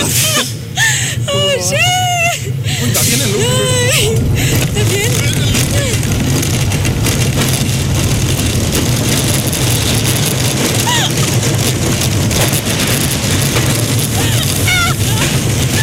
Oh shit! Uy, está bien el look. Ay, está bien.